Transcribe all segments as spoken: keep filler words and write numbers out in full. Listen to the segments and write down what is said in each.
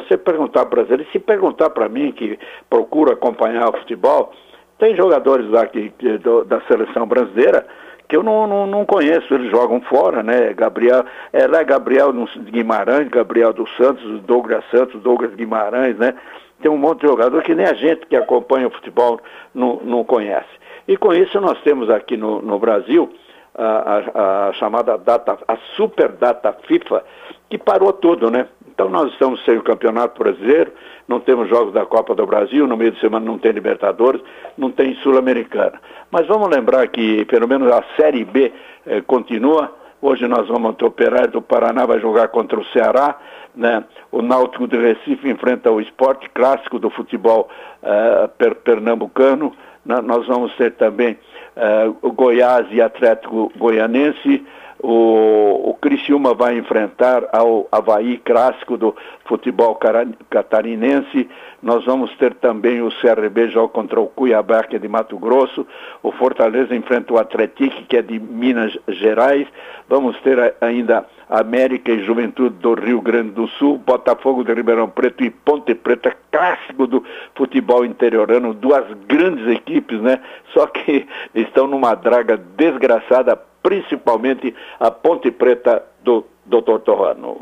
você perguntar para brasileiro, e se perguntar para mim, que procuro acompanhar o futebol, tem jogadores lá que, que, do, da seleção brasileira que eu não, não, não conheço, eles jogam fora, né? Gabriel, é lá Gabriel Guimarães, Gabriel dos Santos, Douglas Santos, Douglas Guimarães, né? Tem um monte de jogador que nem a gente que acompanha o futebol não, não conhece. E com isso nós temos aqui no, no Brasil a, a, a chamada data, a super data FIFA, que parou tudo, né? Então nós estamos sem o Campeonato Brasileiro, não temos jogos da Copa do Brasil, no meio de semana não tem Libertadores, não tem Sul-Americana. Mas vamos lembrar que pelo menos a Série B eh, continua. Hoje nós vamos ter o Operário do Paraná, vai jogar contra o Ceará, né? O Náutico de Recife enfrenta o Sport Clássico do futebol uh, per pernambucano. Na, nós vamos ter também uh, o Goiás e Atlético Goianense. O, o Criciúma vai enfrentar ao Avaí Clássico do futebol catarinense. Nós vamos ter também o C R B joga contra o Cuiabá, que é de Mato Grosso. O Fortaleza enfrenta o Atlético, que é de Minas Gerais. Vamos ter ainda América e Juventude do Rio Grande do Sul, Botafogo de Ribeirão Preto e Ponte Preta, clássico do futebol interiorano, duas grandes equipes, né? Só que estão numa draga desgraçada, principalmente a Ponte Preta do doutor Torrano.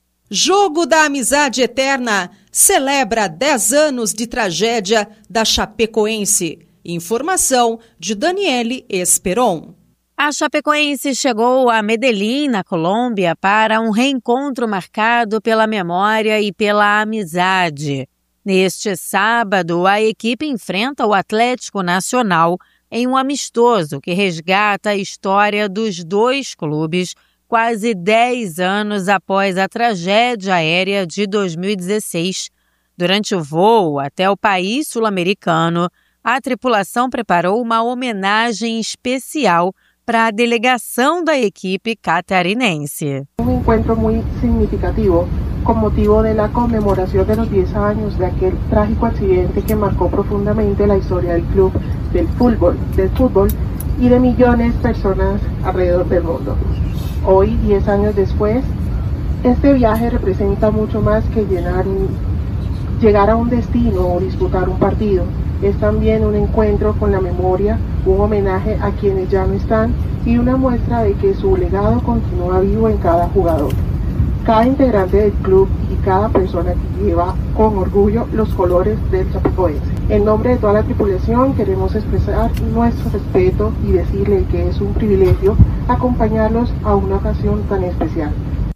Jogo da Amizade Eterna celebra dez anos de tragédia da Chapecoense. Informação de Daniele Esperon. A Chapecoense chegou a Medellín, na Colômbia, para um reencontro marcado pela memória e pela amizade. Neste sábado, a equipe enfrenta o Atlético Nacional em um amistoso que resgata a história dos dois clubes quase dez anos após a tragédia aérea de dois mil e dezesseis. Durante o voo até o país sul-americano, a tripulação preparou uma homenagem especial para a delegação da equipe catarinense. Um encontro muito significativo com motivo da comemoração de los diez años de aquel trágico accidente que marcó profundamente la historia del club del fútbol, del fútbol y de millones de personas alrededor del mundo. Hoy, diez años después, este viaje representa mucho más que llenar un, llegar a un destino o disputar un partido. Es también un encuentro con la memoria, un homenaje a quienes ya no están y una muestra de que su legado continúa vivo en cada jugador. Cada integrante del club y cada persona que lleva con orgullo los colores del Chapecoense. En nombre de toda la tripulación queremos expresar nuestro respeto y decirle que es un privilegio acompañarlos a una ocasión tan especial.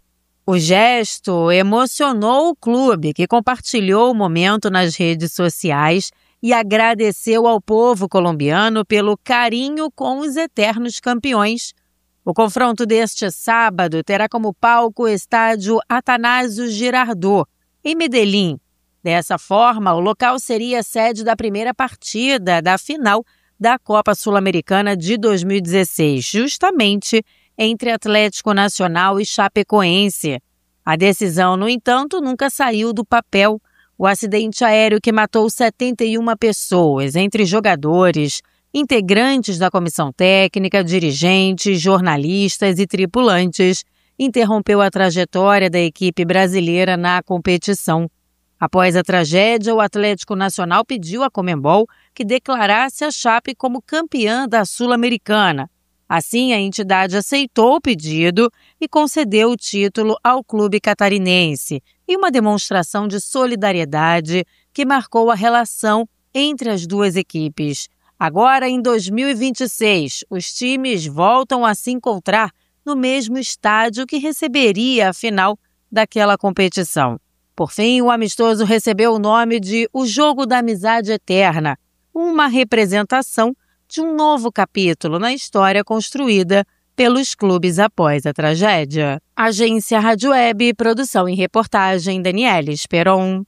O gesto emocionou o clube, que compartilhou o momento nas redes sociais e agradeceu ao povo colombiano pelo carinho com os eternos campeões. O confronto deste sábado terá como palco o estádio Atanásio Girardot, em Medellín. Dessa forma, o local seria a sede da primeira partida da final da Copa Sul-Americana de dois mil e dezesseis, justamente entre Atlético Nacional e Chapecoense. A decisão, no entanto, nunca saiu do papel. O acidente aéreo que matou setenta e uma pessoas, entre jogadores, integrantes da comissão técnica, dirigentes, jornalistas e tripulantes, interrompeu a trajetória da equipe brasileira na competição. Após a tragédia, o Atlético Nacional pediu à Conmebol que declarasse a Chape como campeã da Sul-Americana. Assim, a entidade aceitou o pedido e concedeu o título ao clube catarinense, em uma demonstração de solidariedade que marcou a relação entre as duas equipes. Agora, em dois mil e vinte e seis, os times voltam a se encontrar no mesmo estádio que receberia a final daquela competição. Por fim, o amistoso recebeu o nome de O Jogo da Amizade Eterna, uma representação de um novo capítulo na história construída pelos clubes após a tragédia. Agência Rádio Web, produção e reportagem, Daniele Esperon.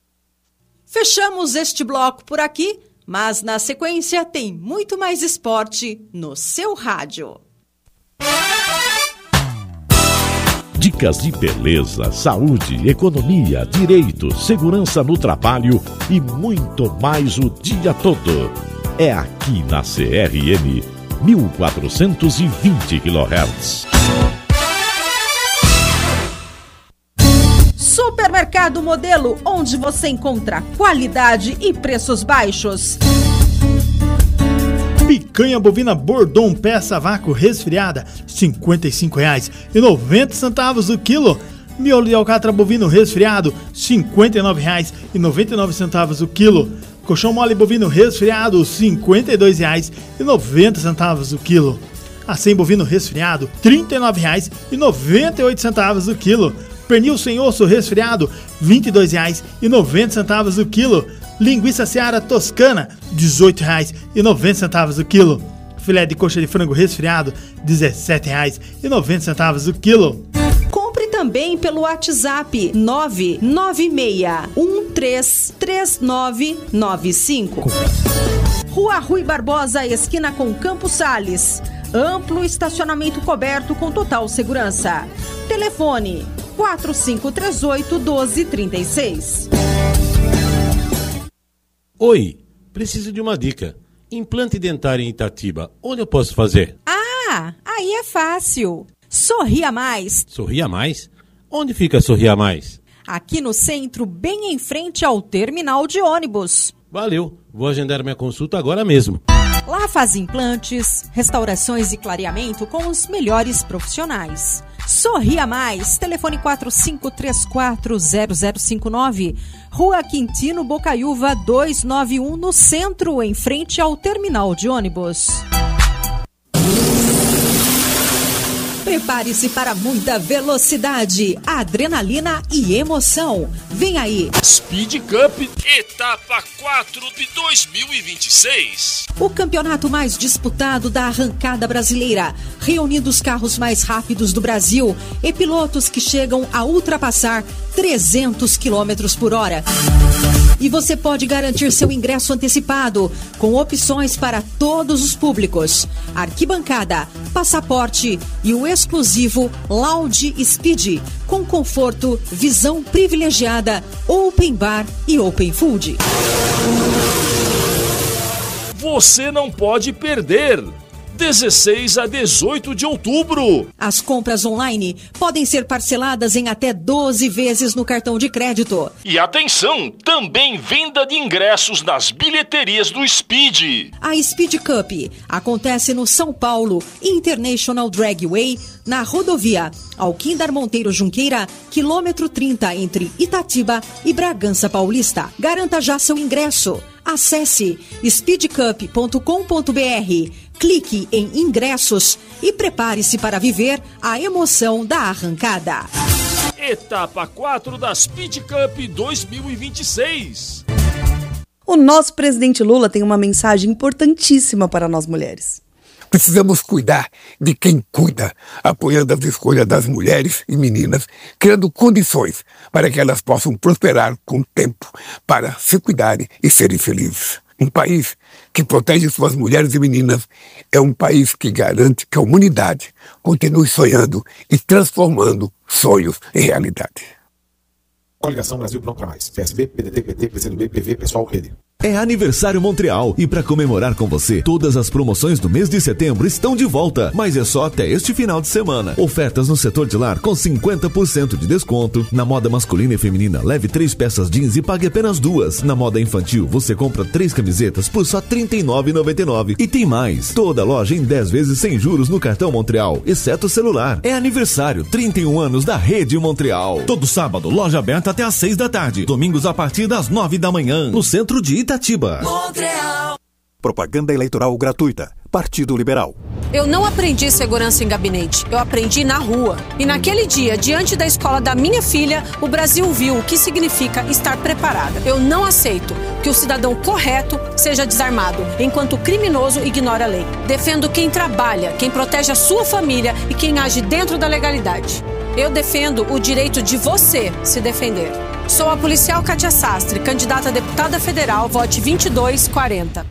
Fechamos este bloco por aqui, mas na sequência tem muito mais esporte no seu rádio. Dicas de beleza, saúde, economia, direito, segurança no trabalho e muito mais o dia todo. É aqui na C R M mil quatrocentos e vinte quilohertz. Supermercado Supermercado Modelo, onde você encontra qualidade e preços baixos. Picanha bovina Bordon peça vácuo resfriada, cinquenta e cinco reais e noventa centavos o quilo. Miolo de alcatra bovino resfriado, cinquenta e nove reais e noventa e nove centavos o quilo. Colchão mole bovino resfriado, cinquenta e dois reais e noventa centavos o quilo. Acém bovino resfriado, trinta e nove reais e noventa e oito centavos o quilo. Pernil sem osso resfriado, vinte e dois reais e noventa centavos o quilo. Linguiça Seara Toscana, dezoito reais e noventa centavos o quilo. Filé de coxa de frango resfriado, dezessete reais e noventa centavos o quilo. Compre também pelo WhatsApp nove nove seis um três três nove nove cinco. Rua Rui Barbosa, esquina com Campos Sales. Amplo estacionamento coberto com total segurança. Telefone quatro cinco três oito, um dois três seis. Oi, preciso de uma dica. Implante dentário em Itatiba, onde eu posso fazer? Ah, aí é fácil. Sorria Mais. Sorria Mais? Onde fica Sorria Mais? Aqui no centro, bem em frente ao terminal de ônibus. Valeu, vou agendar minha consulta agora mesmo. Lá faz implantes, restaurações e clareamento com os melhores profissionais. Sorria Mais, telefone quatro cinco três quatro zero zero cinco nove, Rua Quintino Bocaiúva duzentos e noventa e um, no centro, em frente ao terminal de ônibus. Prepare-se para muita velocidade, adrenalina e emoção. Vem aí! Speed Cup, etapa quatro de dois mil e vinte e seis. O campeonato mais disputado da arrancada brasileira, reunindo os carros mais rápidos do Brasil e pilotos que chegam a ultrapassar trezentos quilômetros por hora. E você pode garantir seu ingresso antecipado, com opções para todos os públicos: arquibancada, passaporte e o exclusivo Lounge Speed, com conforto, visão privilegiada, open bar e open food. Você não pode perder! dezesseis a dezoito de outubro. As compras online podem ser parceladas em até doze vezes no cartão de crédito. E atenção, também venda de ingressos nas bilheterias do Speed. A Speed Cup acontece no São Paulo International Dragway, na rodovia Alquindar Monteiro Junqueira, quilômetro trinta, entre Itatiba e Bragança Paulista. Garanta já seu ingresso. Acesse speed cup ponto com ponto b r, clique em ingressos e prepare-se para viver a emoção da arrancada. Etapa quatro da Speed Cup dois mil e vinte e seis. O nosso presidente Lula tem uma mensagem importantíssima para nós mulheres. Precisamos cuidar de quem cuida, apoiando as escolhas das mulheres e meninas, criando condições para que elas possam prosperar com o tempo, para se cuidarem e serem felizes. Um país que protege suas mulheres e meninas é um país que garante que a humanidade continue sonhando e transformando sonhos em realidade. Coligação Brasil Pronto pra Mais. P S B, P D T, P T, P C do B, P V, Pessoal, Rede. É aniversário Montreal e para comemorar com você, todas as promoções do mês de setembro estão de volta, mas é só até este final de semana. Ofertas no setor de lar com cinquenta por cento de desconto. Na moda masculina e feminina, leve três peças jeans e pague apenas duas. Na moda infantil, você compra três camisetas por só trinta e nove reais e noventa e nove centavos. E tem mais, toda loja em dez vezes sem juros no cartão Montreal, exceto o celular. É aniversário, trinta e um anos da Rede Montreal. Todo sábado, loja aberta até às seis da tarde. Domingos a partir das nove da manhã, no centro de Itatiba. Montreal. Propaganda eleitoral gratuita. Partido Liberal. Eu não aprendi segurança em gabinete, eu aprendi na rua. E naquele dia, diante da escola da minha filha, o Brasil viu o que significa estar preparada. Eu não aceito que o cidadão correto seja desarmado, enquanto o criminoso ignora a lei. Defendo quem trabalha, quem protege a sua família e quem age dentro da legalidade. Eu defendo o direito de você se defender. Sou a policial Kátia Sastre, candidata a deputada federal, vote vinte e dois quarenta.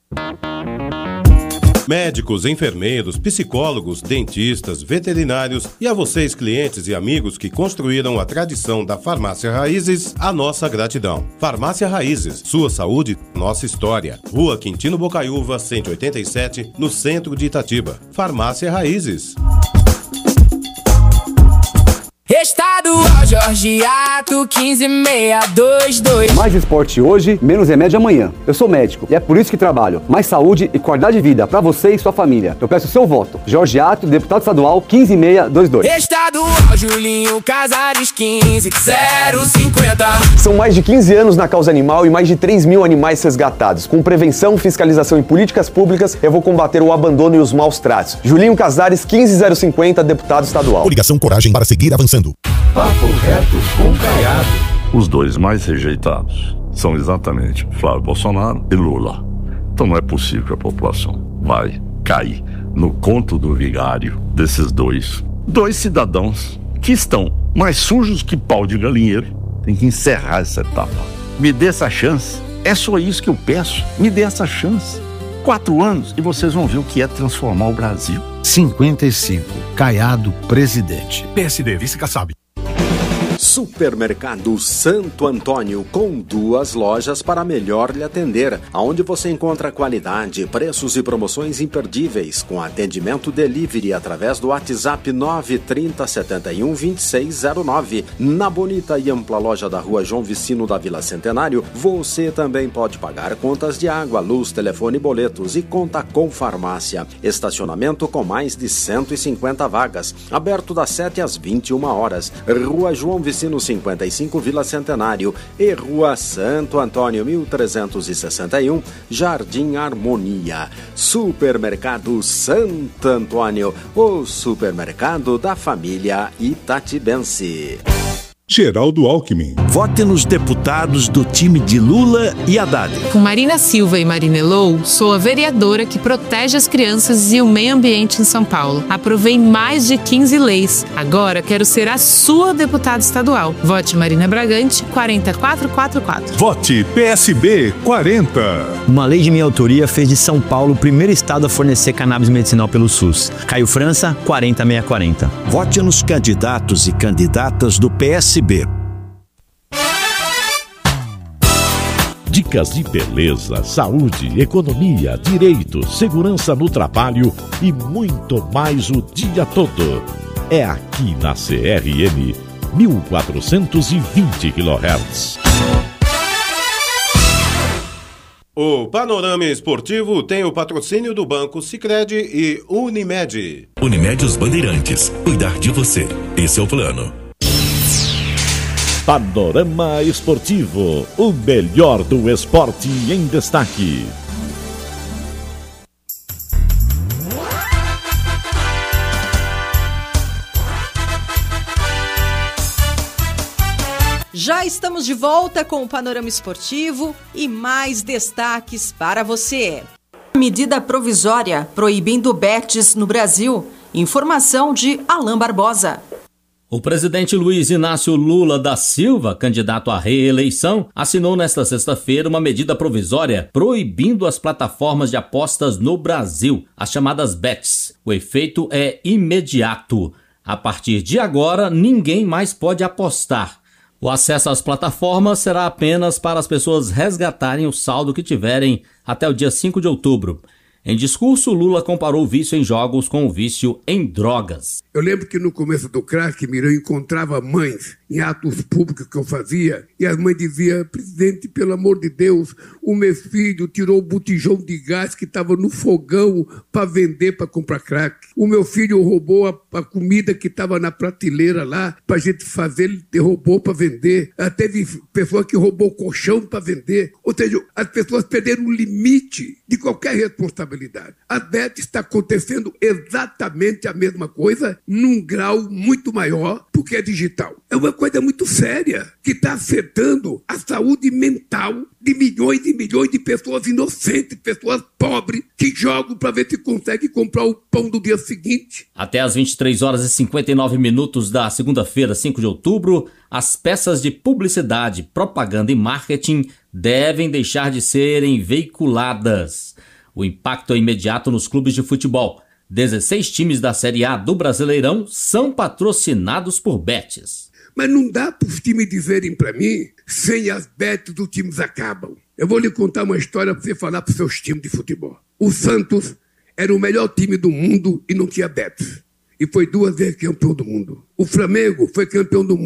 Médicos, enfermeiros, psicólogos, dentistas, veterinários e a vocês, clientes e amigos que construíram a tradição da Farmácia Raízes, a nossa gratidão. Farmácia Raízes, sua saúde, nossa história. Rua Quintino Bocaiúva, cento e oitenta e sete, no centro de Itatiba. Farmácia Raízes. Estadual Jorgiato quinze seis dois dois. Mais esporte hoje, menos remédio amanhã. Eu sou médico e é por isso que trabalho. Mais saúde e qualidade de vida pra você e sua família. Eu peço o seu voto. Jorgiato, deputado estadual quinze seis dois dois. Estadual Julinho Casares quinze zero cinquenta. São mais de quinze anos na causa animal e mais de três mil animais resgatados. Com prevenção, fiscalização e políticas públicas, eu vou combater o abandono e os maus tratos. Julinho Casares quinze zero cinquenta, deputado estadual. Coligação Coragem para seguir avançando. Papo reto com Caiado. Os dois mais rejeitados são exatamente Flávio Bolsonaro e Lula. Então não é possível que a população vai cair no conto do vigário desses dois. Dois cidadãos que estão mais sujos que pau de galinheiro. Tem que encerrar essa etapa. Me dê essa chance. É só isso que eu peço. Me dê essa chance. Quatro anos e vocês vão ver o que é transformar o Brasil. cinquenta e cinco. Caiado, presidente. P S D, vice-Kassab. Supermercado Santo Antônio, com duas lojas para melhor lhe atender, onde você encontra qualidade, preços e promoções imperdíveis, com atendimento delivery através do WhatsApp nove trinta, setenta e um, vinte e seis zero nove. Na bonita e ampla loja da Rua João Vicino da Vila Centenário, você também pode pagar contas de água, luz, telefone e boletos, e conta com farmácia. Estacionamento com mais de cento e cinquenta vagas, aberto das sete às vinte e uma horas. Rua João Vicino cinquenta e cinco, Vila Centenário, e Rua Santo Antônio mil trezentos e sessenta e um, Jardim Harmonia. Supermercado Santo Antônio, o supermercado da família itatibense. Geraldo Alckmin. Vote nos deputados do time de Lula e Haddad. Com Marina Silva e Marina Elou, sou a vereadora que protege as crianças e o meio ambiente em São Paulo. Aprovei mais de quinze leis. Agora quero ser a sua deputada estadual. Vote Marina Bragante, quarenta e quatro quarenta e quatro. Vote P S B quarenta. Uma lei de minha autoria fez de São Paulo o primeiro estado a fornecer cannabis medicinal pelo SUS. Caio França, quarenta seiscentos e quarenta. Vote nos candidatos e candidatas do P S B. Dicas de beleza, saúde, economia, direito, segurança no trabalho e muito mais o dia todo. É aqui na C R M mil quatrocentos e vinte quilohertz. O Panorama Esportivo tem o patrocínio do Banco Sicredi e Unimed. Unimed Os Bandeirantes. Cuidar de você. Esse é o plano. Panorama Esportivo. O melhor do esporte em destaque. Já estamos de volta com o Panorama Esportivo e mais destaques para você. Medida provisória proibindo bets no Brasil. Informação de Alain Barbosa. O presidente Luiz Inácio Lula da Silva, candidato à reeleição, assinou nesta sexta-feira uma medida provisória proibindo as plataformas de apostas no Brasil, as chamadas bets. O efeito é imediato. A partir de agora, ninguém mais pode apostar. O acesso às plataformas será apenas para as pessoas resgatarem o saldo que tiverem até o dia cinco de outubro. Em discurso, Lula comparou o vício em jogos com o vício em drogas. Eu lembro que no começo do crack, Mirão encontrava mães em atos públicos que eu fazia, e as mães diziam: presidente, pelo amor de Deus, o meu filho tirou o botijão de gás que estava no fogão para vender, para comprar crack. O meu filho roubou a, a comida que estava na prateleira lá para a gente fazer, ele roubou para vender. Ah, teve pessoa que roubou colchão para vender. Ou seja, as pessoas perderam o limite de qualquer responsabilidade. A bet está acontecendo exatamente a mesma coisa, num grau muito maior, porque é digital. É uma coisa muito séria, que está afetando a saúde mental de milhões e milhões de pessoas inocentes, pessoas pobres, que jogam para ver se conseguem comprar o pão do dia seguinte. Até às vinte e três horas e cinquenta e nove minutos da segunda-feira, cinco de outubro, as peças de publicidade, propaganda e marketing devem deixar de serem veiculadas. O impacto é imediato nos clubes de futebol. dezesseis times da Série A do Brasileirão são patrocinados por bets. Mas não dá para os times dizerem para mim, sem as bets os times acabam. Eu vou lhe contar uma história para você falar para os seus times de futebol. O Santos era o melhor time do mundo e não tinha bets. E foi duas vezes campeão do mundo. O Flamengo foi campeão do mundo.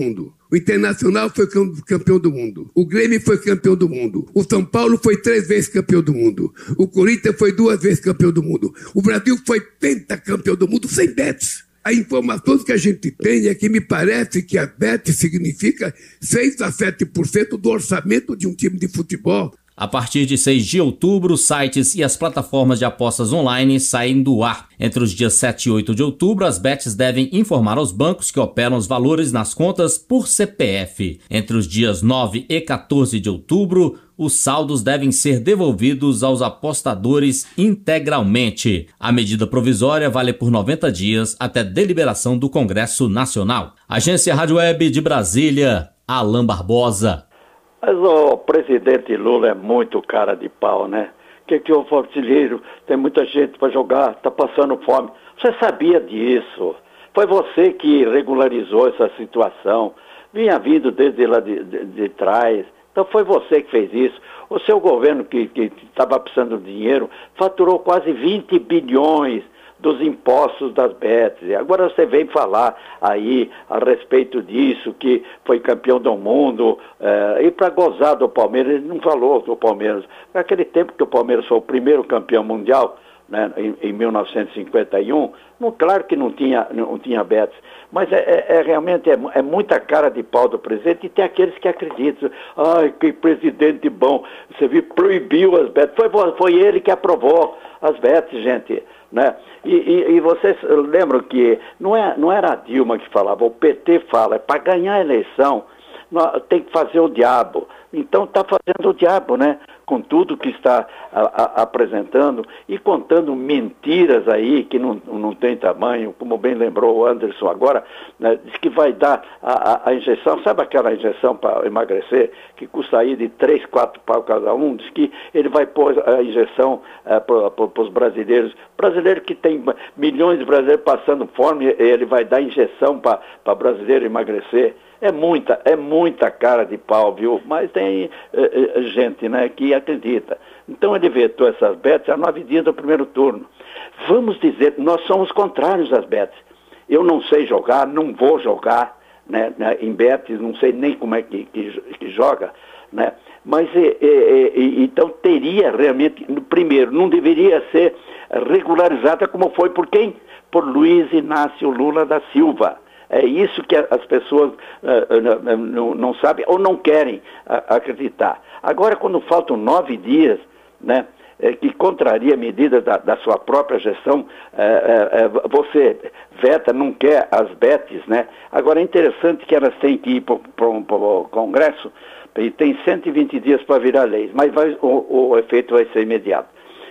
O Internacional foi campeão do mundo. O Grêmio foi campeão do mundo. O São Paulo foi três vezes campeão do mundo. O Corinthians foi duas vezes campeão do mundo. O Brasil foi pentacampeão do mundo sem bets. A informação que a gente tem é que me parece que a bet significa seis a sete por cento do orçamento de um time de futebol. A partir de seis de outubro, os sites e as plataformas de apostas online saem do ar. Entre os dias sete e oito de outubro, as bets devem informar aos bancos que operam os valores nas contas por C P F. Entre os dias nove e quatorze de outubro, os saldos devem ser devolvidos aos apostadores integralmente. A medida provisória vale por noventa dias até deliberação do Congresso Nacional. Agência Rádio Web de Brasília, Alain Barbosa. Mas o presidente Lula é muito cara de pau, né? Que que o brasileiro tem muita gente para jogar, tá passando fome. Você sabia disso? Foi você que regularizou essa situação. Vinha vindo desde lá de, de, de trás. Então foi você que fez isso. O seu governo que estava precisando de dinheiro faturou quase vinte bilhões dos impostos das bets. E agora você vem falar aí a respeito disso, que foi campeão do mundo, é, e para gozar do Palmeiras, ele não falou do Palmeiras. Naquele tempo que o Palmeiras foi o primeiro campeão mundial, né, em, em mil novecentos e cinquenta e um, não, claro que não tinha, não tinha bets, mas é, é, é realmente é, é muita cara de pau do presidente, e tem aqueles que acreditam. Ai, que presidente bom, você viu, proibiu as bets, foi, foi ele que aprovou as bets, gente, né? E, e, e vocês lembram que não, é, não era a Dilma que falava, o P T fala, é para ganhar a eleição tem que fazer o diabo. Então está fazendo o diabo, né? Com tudo que está a, a, apresentando e contando mentiras aí que não, não tem tamanho, como bem lembrou o Anderson agora, né? Diz que vai dar a, a, a injeção, sabe aquela injeção para emagrecer, que custa aí de três, quatro pau cada um? Diz que ele vai pôr a injeção é, para os brasileiros, brasileiro que tem milhões de brasileiros passando fome, ele vai dar injeção para brasileiro emagrecer. É muita, é muita cara de pau, viu? Mas tem eh, eh, gente, né, que acredita. Então ele vetou essas bets a nove dias do primeiro turno. Vamos dizer, nós somos contrários às bets. Eu não sei jogar, não vou jogar, né, né, em bets, não sei nem como é que, que, que joga, né? Mas eh, eh, eh, então teria realmente, primeiro, não deveria ser regularizada como foi por quem? Por Luiz Inácio Lula da Silva. É isso que as pessoas uh, uh, não, não sabem ou não querem uh, acreditar. Agora, quando faltam nove dias, né, é, que contraria medidas da, da sua própria gestão, é, é, você veta, não quer as bets, né? Agora, é interessante que elas têm que ir para o Congresso e tem cento e vinte dias para virar leis, mas vai, o, o efeito vai ser imediato.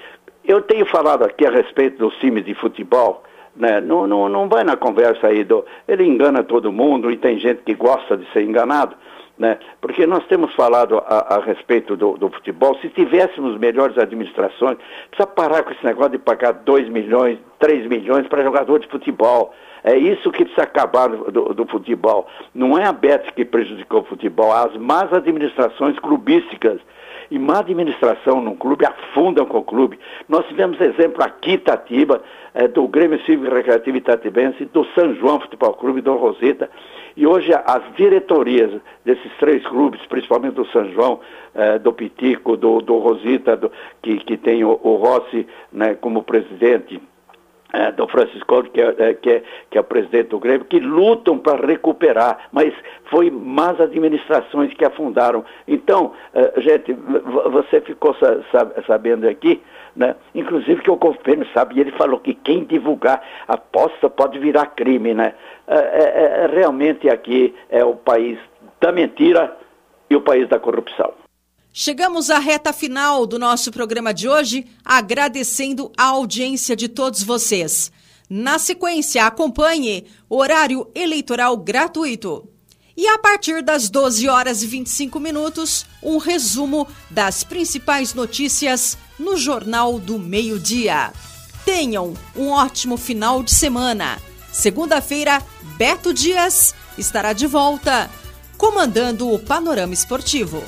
Eu tenho falado aqui a respeito dos times de futebol, né? Não, não, não vai na conversa aí do... Ele engana todo mundo e tem gente que gosta de ser enganado, né? Porque nós temos falado a, a respeito do, do futebol. Se tivéssemos melhores administrações, precisa parar com esse negócio de pagar dois milhões, três milhões para jogador de futebol. É isso que precisa acabar do, do futebol. Não é a Bet que prejudicou o futebol, as más administrações clubísticas. E má administração num clube afundam com o clube. Nós tivemos exemplo aqui, Itatiba, é, do Grêmio Cívico Recreativo Itatibense, do São João Futebol Clube, do Rosita. E hoje as diretorias desses três clubes, principalmente do São João, é, do Pitico, do, do Rosita, do, que, que tem o, o Rossi, né, como presidente, É, do Francisco, que é, que, é, que é o presidente do Grêmio, que lutam para recuperar, mas foi más administrações que afundaram. Então, é, gente, você ficou sabendo aqui, né? Inclusive que o governo sabe, e ele falou que quem divulgar aposta pode virar crime, né? É, é, é, realmente aqui é o país da mentira e o país da corrupção. Chegamos à reta final do nosso programa de hoje, agradecendo a audiência de todos vocês. Na sequência, acompanhe o horário eleitoral gratuito. E a partir das doze horas e vinte e cinco minutos, um resumo das principais notícias no Jornal do Meio-Dia. Tenham um ótimo final de semana. Segunda-feira, Beto Dias estará de volta, comandando o Panorama Esportivo.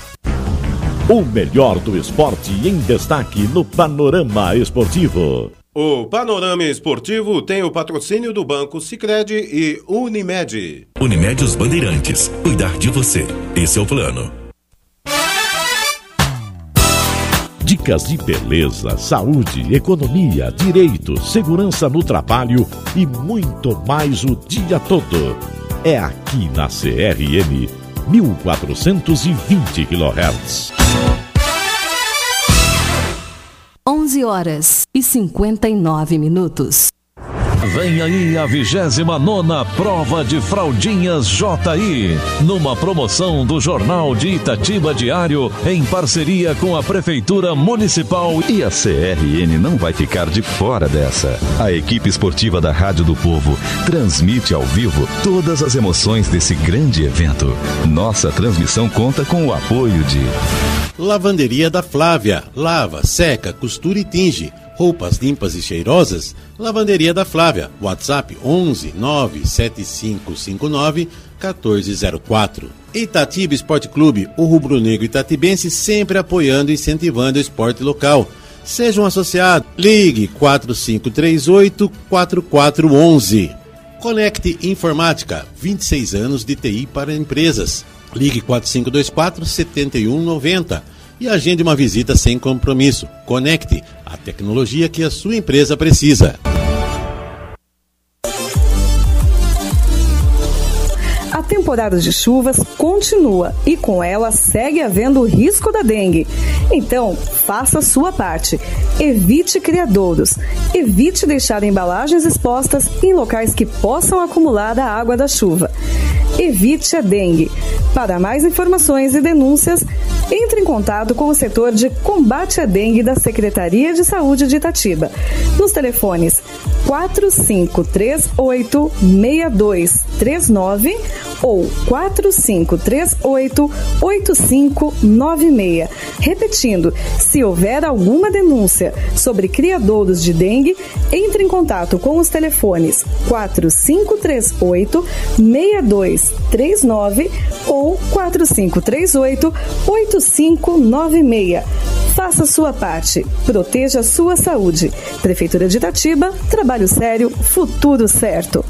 O melhor do esporte em destaque no Panorama Esportivo. O Panorama Esportivo tem o patrocínio do Banco Sicredi e Unimed. Unimed Os Bandeirantes. Cuidar de você. Esse é o plano. Dicas de beleza, saúde, economia, direito, segurança no trabalho e muito mais o dia todo. É aqui na C R M mil quatrocentos e vinte quilohertz. onze horas e cinquenta e nove minutos. Vem aí a vigésima nona Prova de Fraldinhas J I, numa promoção do Jornal de Itatiba Diário, em parceria com a Prefeitura Municipal. E a C R N não vai ficar de fora dessa. A equipe esportiva da Rádio do Povo transmite ao vivo todas as emoções desse grande evento. Nossa transmissão conta com o apoio de Lavanderia da Flávia. Lava, seca, costura e tinge. Roupas limpas e cheirosas? Lavanderia da Flávia. WhatsApp onze nove sete cinco cinco nove um quatro zero quatro. Itatiba Esporte Clube, o rubro-negro itatibense sempre apoiando e incentivando o esporte local. Seja um associado. Ligue quatro cinco três oito quatro quatro um um. Conecte Informática, vinte e seis anos de T I para empresas. Ligue quatro cinco dois quatro sete um nove zero e agende uma visita sem compromisso. Conecte a tecnologia que a sua empresa precisa. A temporada de chuvas continua e com ela segue havendo o risco da dengue. Então, faça a sua parte. Evite criadouros. Evite deixar embalagens expostas em locais que possam acumular a água da chuva. Evite a dengue. Para mais informações e denúncias, entre em contato com o setor de combate à dengue da Secretaria de Saúde de Itatiba, nos telefones quatro cinco três oito seis dois três nove ou quatro cinco três oito oito cinco nove seis. Repetindo, se houver alguma denúncia sobre criadouros de dengue, entre em contato com os telefones quatro cinco três oito seis dois três nove ou quatro cinco três oito oito cinco nove seis. Faça a sua parte. Proteja a sua saúde. Prefeitura de Itatiba, trabalho sério, futuro certo.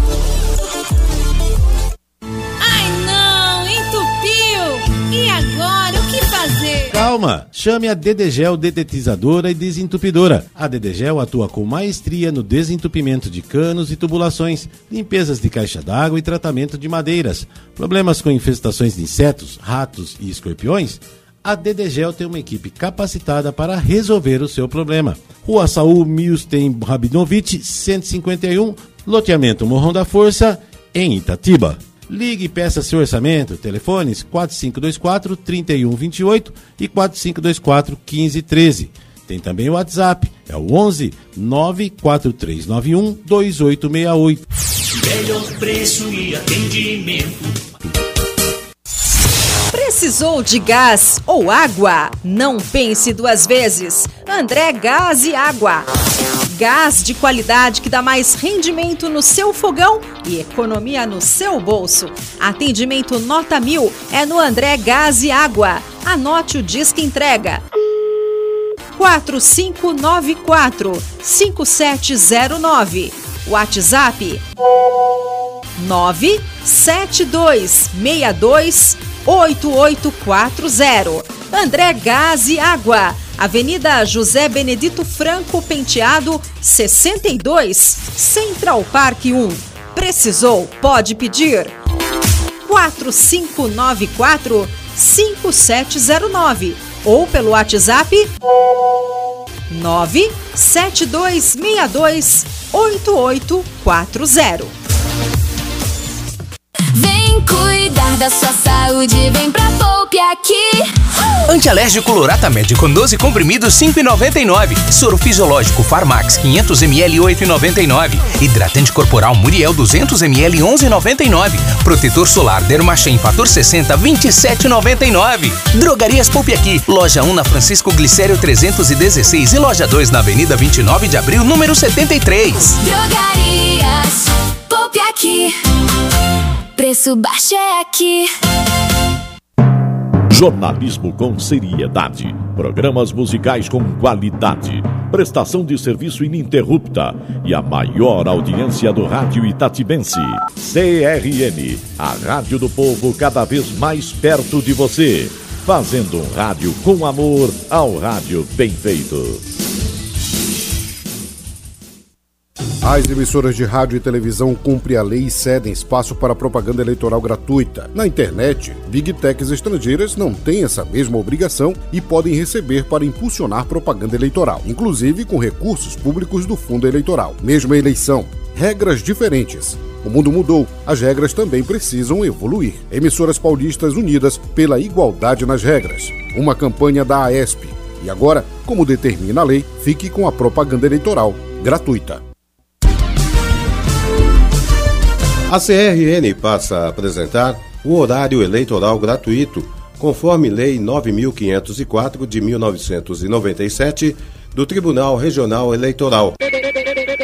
Ai não, entupiu! E agora, o que fazer? Calma, chame a Dedegel Detetizadora e Desentupidora. A Dedegel atua com maestria no desentupimento de canos e tubulações, limpezas de caixa d'água e tratamento de madeiras. Problemas com infestações de insetos, ratos e escorpiões? A Dedegel tem uma equipe capacitada para resolver o seu problema. Rua Saul Milsten Rabinovich, cento e cinquenta e um, loteamento Morrão da Força, em Itatiba. Ligue e peça seu orçamento. Telefones quatro cinco dois quatro três um dois oito e quatro cinco dois quatro um cinco um três. Tem também o WhatsApp, é o onze nove quatro três nove um dois oito seis oito. Melhor preço e atendimento. Precisou de gás ou água? Não pense duas vezes. André Gás e Água. Gás de qualidade que dá mais rendimento no seu fogão e economia no seu bolso. Atendimento nota mil é no André Gás e Água. Anote o disque entrega. quatro cinco nove quatro cinco sete zero nove. WhatsApp nove sete dois seis dois oito oito quatro zero. André Gás e Água, Avenida José Benedito Franco Penteado, sessenta e dois, Central Park um. Precisou? Pode pedir. quatro cinco nove quatro cinco sete zero nove ou pelo WhatsApp nove sete dois seis dois oito oito quatro zero. Vem cuidar da sua saúde, vem pra Poupe Aqui. Antialérgico Loratmed com doze comprimidos cinco reais e noventa e nove. Soro fisiológico Farmax quinhentos mililitros oito reais e noventa e nove. Hidratante corporal Muriel duzentos mililitros onze reais e noventa e nove. Protetor solar Dermachem Fator sessenta vinte e sete reais e noventa e nove. Drogarias Poupe Aqui. Loja um na Francisco Glicério trezentos e dezesseis e loja dois na Avenida vinte e nove de Abril, número setenta e três. Drogarias Poupe Aqui. Preço baixo é aqui. Jornalismo com seriedade. Programas musicais com qualidade. Prestação de serviço ininterrupta. E a maior audiência do rádio itatibense. C R N, a rádio do povo cada vez mais perto de você. Fazendo um rádio com amor ao rádio bem feito. As emissoras de rádio e televisão cumprem a lei e cedem espaço para propaganda eleitoral gratuita. Na internet, Big Techs estrangeiras não têm essa mesma obrigação e podem receber para impulsionar propaganda eleitoral, inclusive com recursos públicos do fundo eleitoral. Mesma eleição, regras diferentes. O mundo mudou, as regras também precisam evoluir. Emissoras paulistas unidas pela igualdade nas regras. Uma campanha da AESP. E agora, como determina a lei, fique com a propaganda eleitoral gratuita. A C R N passa a apresentar o horário eleitoral gratuito, conforme Lei nove mil quinhentos e quatro de mil novecentos e noventa e sete do Tribunal Regional Eleitoral.